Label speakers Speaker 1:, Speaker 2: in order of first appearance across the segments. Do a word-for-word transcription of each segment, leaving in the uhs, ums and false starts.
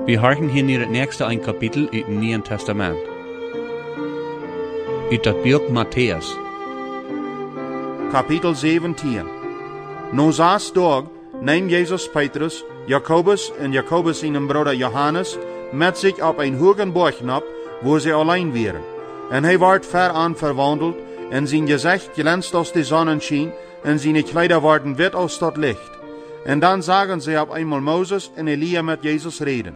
Speaker 1: Wir horchen hier naar het nächste ein Kapitel uit het Nieuwe Testament. Uit dat boek Matthäus.
Speaker 2: Kapitel zeventien. Nu zes dag neemt Jezus Petrus, Jacobus en Jacobus zijn broeder Johannes met zich op een hoge berg op, waar ze alleen waren. En hij wordt ver aan verwandeld, en zijn gezicht glänzt als de zonnenschien, en zijn kleider worden wit als dat licht. En dan zagen ze op eenmaal Mozes en Elia met Jezus reden.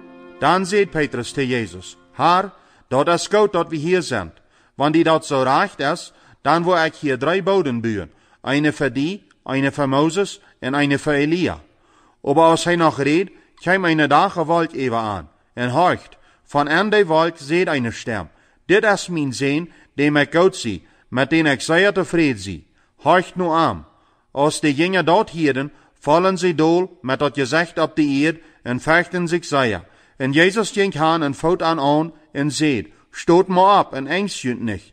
Speaker 2: Dan zei Petrus tegen Jezus: Heer, dat is goed dat we hier zijn, want die dat zo recht is, dan wil ik hier drie boden bouwen, eine voor die, eine voor Mozes en eine voor Elia. Maar als hij nog reed, kwam een dage wolk even aan, en hoort, van aan die wolk zeed een stem: Dit is mijn zoon, die ik goed zie, met den ik zeer tevreden zie. Hoort nu aan. Als de jongen dat hielden, vallen ze dool met dat gezicht op de eerd en vechten zich zeer. En Jezus ging aan en voet aan aan en zei: Stoot me op en angst je niet.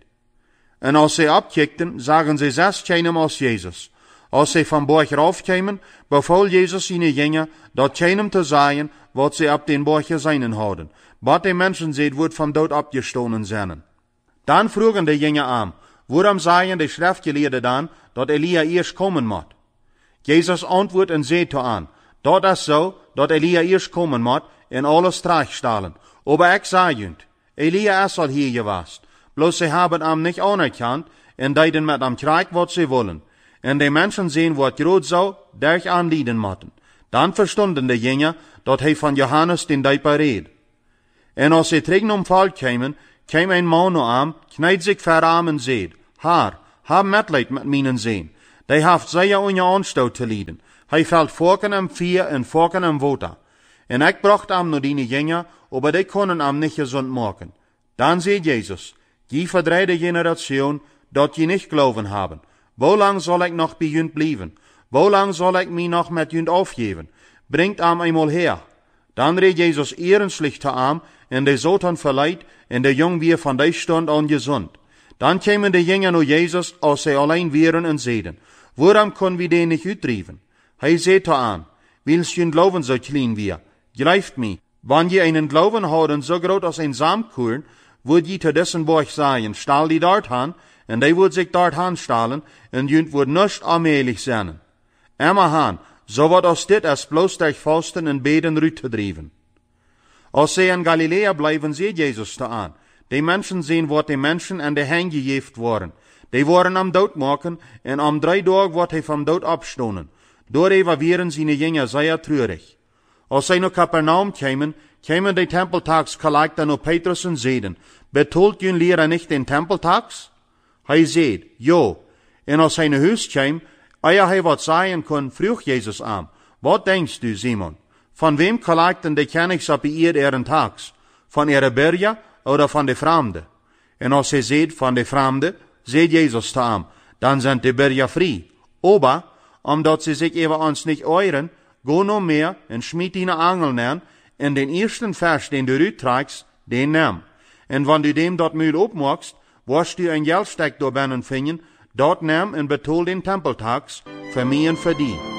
Speaker 2: En als ze opkijkten, zagen ze zes keinem als Jezus. Als ze van borg raufkwamen, beval Jezus zijn jongen dat keinem te zeggen wat ze op den borg gezien hadden. Wat de mensen zeiden wordt van dood opgestolen zijn. Dan vroegen de jongen aan: Waarom zeiden de schriftgeleerden dan dat Elia eerst komen moet? Jezus antwoordt en zei te aan: Dat is zo, dat Elia eerst komen moet en alles terechtstellen. Maar ik zei junt, Elia is al hier geweest. Bloos ze hebben hem niet anerkend en deden met hem krijg wat ze willen. En de mensen zien wat groot zou, derg aanlieden moeten. Dan verstonden de jongen dat hij van Johannes den Dijper reed. En als ze terug om volk kwamen, kwam een man naar hem, knijd zich voor hem en zei: Heer, heb medelijden met mijn zoon. Die heeft zeer onder aanstoot te lijden. Hij valt volken en vier en volken en water. En ik bracht hem naar die jongen, maar die konden hem niet gezond maken. Dan zei Jezus: Die verdreide generatie, dat je niet geloven hebben. Hoe lang zal ik nog bij jullie blijven? Hoe lang zal ik mij nog met jullie afgeven? Brengt hem eenmaal her. Dan reed Jezus ernstig te hem, en de zoten verleid, en de jong weer van die stond aan gezond. Dan kwamen de jongen naar Jezus, als zij alleen waren en zeiden: Waarom kunnen we die niet uitdrijven? Hij zei te aan: Wils je geloven zo klein weer? Gelooft mij, wanneer je een geloven houden zo groot als een zaamkoorn, wordt je te dessen borg zeggen: Stal die dort aan, en die wordt zich dort aan stalen, en junt wordt niet onmogelijk zijn. Emma han, zo wat als dit is, bloos durch vasten en beden ruit te drijven. Als zij in Galilea blijven, zei Jezus te aan: De mensen zien wat de mensen en de hen gegeven worden. Die worden hem doodmaken, en om drie dagen wordt hij van dood opstonden. Door even waren zijn jongen zeer treurig. Als zij naar Capernaum kwamen, kwamen de tempeltagscollecten naar Petrus en zeiden: Betoelt jullie leren niet den tempeltags? Hij zei: Ja. En als hij naar huis kwam, eer hij wat zeggen kon, vroeg Jezus aan: Wat denkst u, Simon? Van wem collecten de kenigs op de eerd eren tags? Van ere bergen, of van de vreemden? En als hij zei: Van de vreemden, zei Jezus te hem: Dan zijn de bergen vrij. Maar, omdat ze zich even ons niet oren, go no meer en schmied die angel neer, en den eersten vers den du uittrekt, den neem. En wanneer du dem dat muil opmaakst, worst u een geldstek door binnen vinden, dat neem en betoel den tempeltax, voor mij en voor die.